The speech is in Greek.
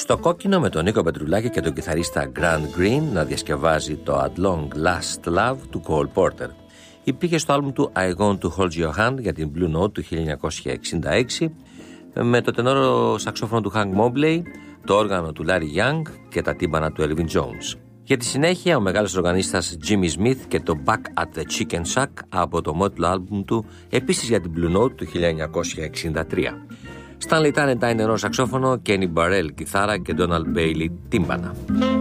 Στο κόκκινο με τον Νίκο Πετρουλάκη και τον κιθαρίστα Grant Green να διασκευάζει το At Long Last Love του Cole Porter. Υπήρχε στο άλμπουμ του I Want to Hold Your Hand για την Blue Note του 1966 με το τενόρο σαξόφωνο του Hank Mobley, το όργανο του Larry Young και τα τύμπανα του Elvin Jones. Για τη συνέχεια ο μεγάλος οργανίστας Jimmy Smith και το Back at the Chicken Shack από το μότιλο άλμπουμ του, επίσης για την Blue Note του 1963. Stanley Tarrantine νερό σαξόφωνο, Kenny Burrell κιθάρα και Donald Bailey τύμπανα.